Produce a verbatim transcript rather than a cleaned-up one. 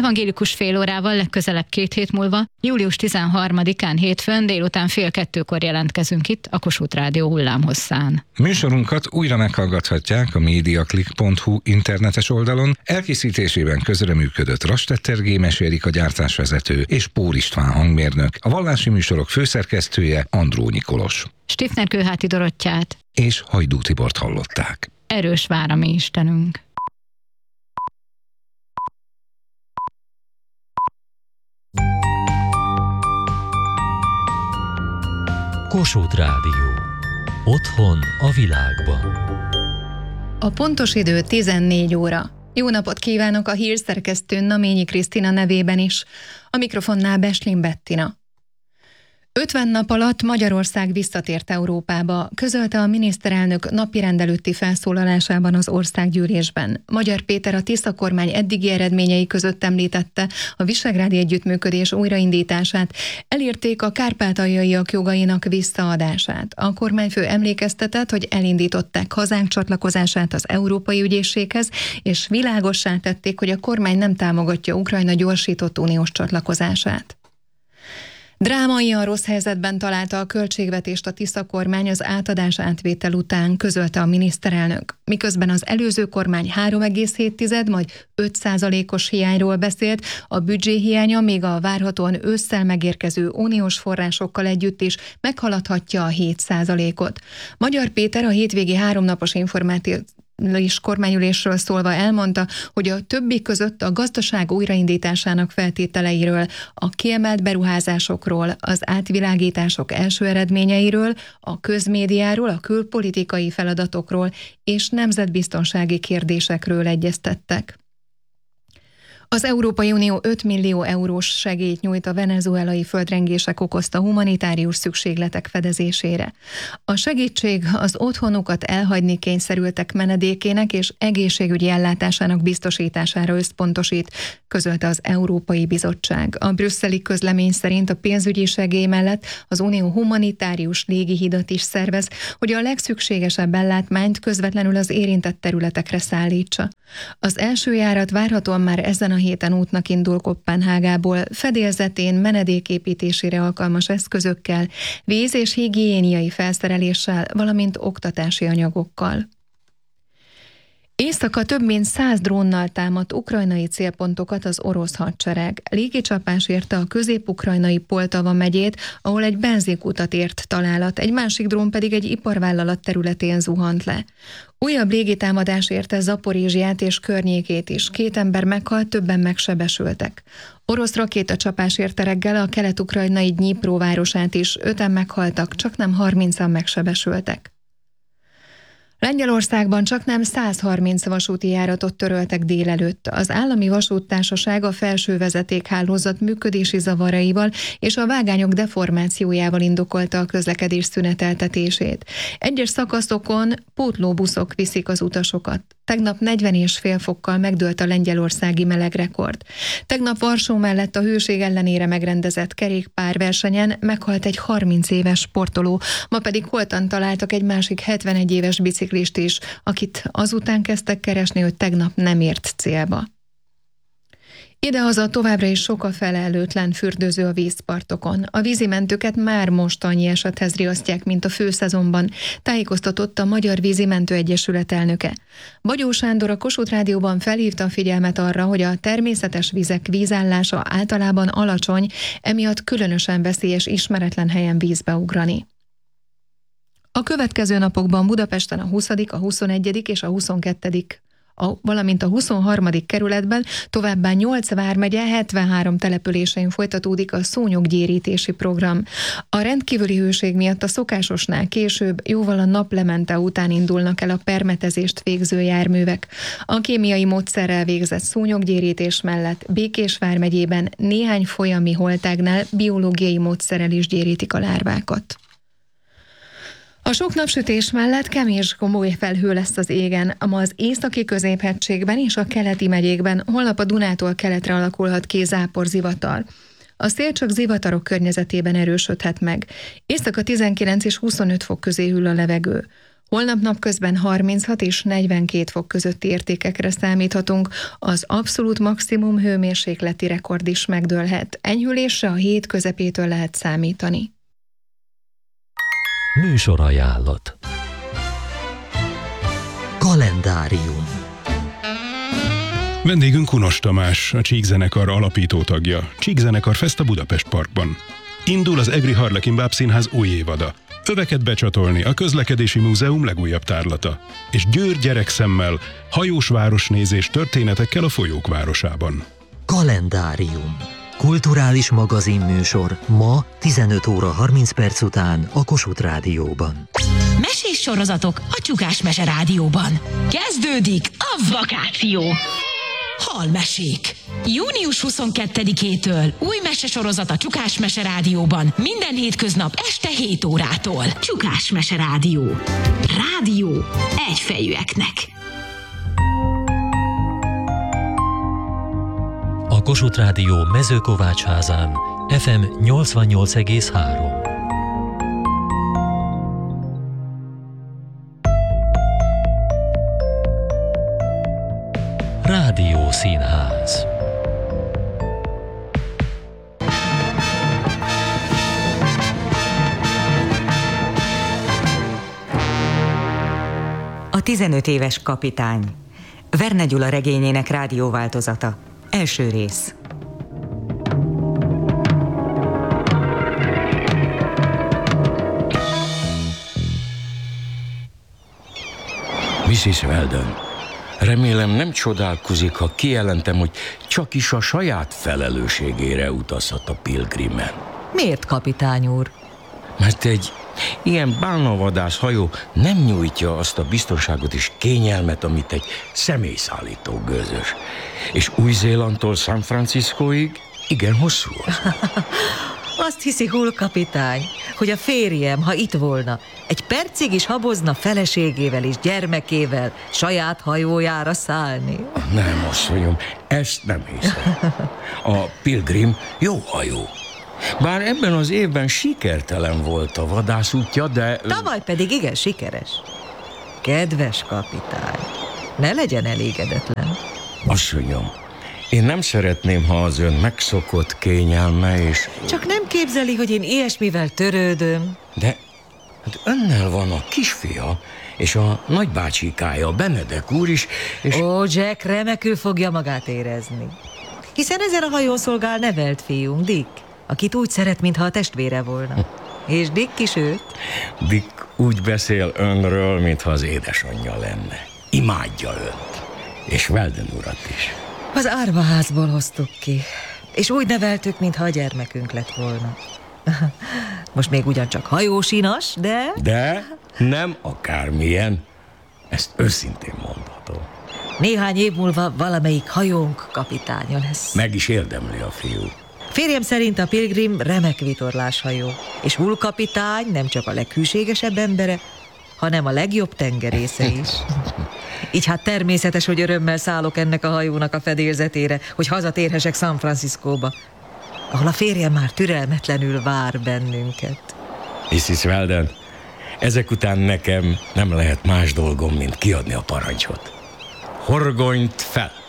Evangélikus félórával legközelebb két hét múlva, július tizenharmadikán hétfőn délután fél kettőkor jelentkezünk itt a Kossuth Rádió hullámhosszán. Műsorunkat újra meghallgathatják a mediaclick pont hu internetes oldalon. Elkészítésében közreműködött Rastetter Gémes Erika gyártásvezető és Pór István hangmérnök, a vallási műsorok főszerkesztője Andrónyi Kolos. Stifner Kőháti Dorottyát és Hajdú Tibort hallották. Erős vár a mi Istenünk. Kossuth Rádió. Otthon a világban. A pontos idő tizennégy óra. Jó napot kívánok a hírszerkesztő Naményi Krisztina nevében is. A mikrofonnál Beslin Bettina. ötven nap alatt Magyarország visszatért Európába, közölte a miniszterelnök napirend előtti felszólalásában az országgyűlésben. Magyar Péter a Tisza kormány eddigi eredményei között említette a visegrádi együttműködés újraindítását, elérték a kárpátaljaiak jogainak visszaadását. A kormányfő emlékeztetett, hogy elindították hazánk csatlakozását az Európai Ügyészséghez, és világossá tették, hogy a kormány nem támogatja Ukrajna gyorsított uniós csatlakozását. Drámaian rossz helyzetben találta a költségvetést a Tisza kormány az átadás átvétel után, közölte a miniszterelnök. Miközben az előző kormány három egész hét, majd öt százalékos hiányról beszélt, a büdzséhiánya még a várhatóan ősszel megérkező uniós forrásokkal együtt is meghaladhatja a hét százalékot. Magyar Péter a hétvégi háromnapos információ és kormányülésről szólva elmondta, hogy a többi között a gazdaság újraindításának feltételeiről, a kiemelt beruházásokról, az átvilágítások első eredményeiről, a közmédiáról, a külpolitikai feladatokról és nemzetbiztonsági kérdésekről egyeztettek. Az Európai Unió öt millió eurós segélyt nyújt a venezuelai földrengések okozta humanitárius szükségletek fedezésére. A segítség az otthonukat elhagyni kényszerültek menedékének és egészségügyi ellátásának biztosítására összpontosít, közölte az Európai Bizottság. A brüsszeli közlemény szerint a pénzügyi segély mellett az Unió humanitárius légihidat is szervez, hogy a legszükségesebb ellátmányt közvetlenül az érintett területekre szállítsa. Az első járat várhatóan már ezen a héten útnak indul Koppenhágából, fedélzetén menedéképítésére alkalmas eszközökkel, víz- és higiéniai felszereléssel, valamint oktatási anyagokkal. Éjszaka több mint száz drónnal támadt ukrajnai célpontokat az orosz hadsereg. Légicsapás érte a közép-ukrajnai Poltava megyét, ahol egy benzinkutat ért találat, egy másik drón pedig egy iparvállalat területén zuhant le. Újabb légitámadás érte Zaporízsiát és környékét is. Két ember meghalt, többen megsebesültek. Orosz rakétacsapás érte reggel a kelet-ukrajnai Dnyipro városát is. Öten meghaltak, csaknem harmincan megsebesültek. Lengyelországban csaknem száz harminc vasúti járatot töröltek délelőtt. Az állami vasúttársaság a felső vezetékhálózat működési zavaraival és a vágányok deformációjával indokolta a közlekedés szüneteltetését. Egyes szakaszokon pótlóbuszok viszik az utasokat. Tegnap negyven és fél fokkal megdőlt a lengyelországi melegrekord. Tegnap Varsó mellett a hőség ellenére megrendezett kerékpárversenyen meghalt egy harminc éves sportoló, ma pedig holtan találtak egy másik hetvenegy éves biciklist is, akit azután kezdtek keresni, hogy tegnap nem ért célba. Idehaza továbbra is sok a felelőtlen fürdőző a vízpartokon. A vízimentőket már most annyi esethez riasztják, mint a főszezonban, tájékoztatott a Magyar Vízimentő Egyesület elnöke. Bagyó Sándor a Kossuth Rádióban felhívta a figyelmet arra, hogy a természetes vizek vízállása általában alacsony, emiatt különösen veszélyes ismeretlen helyen vízbe ugrani. A következő napokban Budapesten a huszadik, a huszonegyedik és a huszonkettő A, valamint a huszonharmadik kerületben, továbbá nyolc vármegye hetvenhárom településein folytatódik a szúnyoggyérítési program. A rendkívüli hőség miatt a szokásosnál később, jóval a naplemente után indulnak el a permetezést végző járművek. A kémiai módszerrel végzett szúnyoggyérítés mellett Békés vármegyében néhány folyami holtágnál biológiai módszerrel is gyérítik a lárvákat. A sok napsütés mellett kemény és komoly felhő lesz az égen, ma az északi középhegységben és a keleti megyékben, holnap a Dunától keletre alakulhat ki záporzivatar. A szél csak zivatarok környezetében erősödhet meg. Éjszaka tizenkilenc és huszonöt fok közé hűl a levegő. Holnap napközben harminchat és negyvenkét fok közötti értékekre számíthatunk, az abszolút maximum hőmérsékleti rekord is megdőlhet. Enyhülésre a hét közepétől lehet számítani. Műsorajánlat. Kalendárium. Vendégünk Kunos Tamás, a Csík-zenekar alapító tagja. Csík-zenekar Fest a Budapest Parkban. Indul az Egri Harlekin Bábszínház új évada. Öveket becsatolni a Közlekedési Múzeum legújabb tárlata. És Győr gyerekszemmel, hajós városnézés történetekkel a folyók városában. Kalendárium. Kulturális magazinműsor ma tizenöt óra harminc perc után a Kossuth Rádióban. Mesés sorozatok a Csukás Mese Rádióban. Kezdődik a vakáció. Halmesék. június huszonkettedikétől új mesesorozat a Csukás Mese Rádióban. Minden hétköznap este hét órától. Csukás Mese Rádió. Rádió egyfejűeknek. A Kossuth Rádió Mezőkovácsházán ef em nyolcvannyolc egész három. Rádió Színház. A tizenöt éves kapitány. Verne Gyula regényének rádióváltozata. Első rész. miszisz Weldon, remélem nem csodálkozik, ha kijelentem, hogy csak is a saját felelősségére utazhat a Pilgrimen. Miért, kapitány úr? Mert egy ilyen bálnavadász hajó nem nyújtja azt a biztonságot és kényelmet, amit egy személyszállító gőzös. És Új-Zélandtól San Franciscoig igen hosszú az. Azt hiszi, Hull kapitány, hogy a férjem, ha itt volna, egy percig is habozna feleségével és gyermekével saját hajójára szállni? Nem, asszonyom, ezt nem hiszem. A Pilgrim jó hajó. Bár ebben az évben sikertelen volt a vadászútja, de... Tavaly pedig igen sikeres. Kedves kapitány, ne legyen elégedetlen. Asszonyom, én nem szeretném, ha az ön megszokott kényelme és... Csak nem képzeli, hogy én ilyesmivel törődöm. De hát önnel van a kisfia, és a nagybácsikája, Benedek úr is, és... Ó, Jack remekül fogja magát érezni. Hiszen ezen a hajón szolgál nevelt fiunk, Dick, akit úgy szeret, mintha a testvére volna. És Dick is őt. Dick úgy beszél önről, mintha az édesanyja lenne. Imádja önt, és Weldon urat is. Az árvaházból hoztuk ki, és úgy neveltük, mintha a gyermekünk lett volna. Most még ugyancsak hajósinas, de... De nem akármilyen. Ezt őszintén mondhatom. Néhány év múlva valamelyik hajónk kapitánya lesz. Meg is érdemli a fiú. Férjem szerint a Pilgrim remek vitorláshajó, és Hull kapitány nem csak a leghűségesebb embere, hanem a legjobb tengerésze is. Így hát természetes, hogy örömmel szállok ennek a hajónak a fedélzetére, hogy hazatérhessek San Franciscóba, ahol a férjem már türelmetlenül vár bennünket. miszisz Weldon, ezek után nekem nem lehet más dolgom, mint kiadni a parancsot. Horgonyt fel!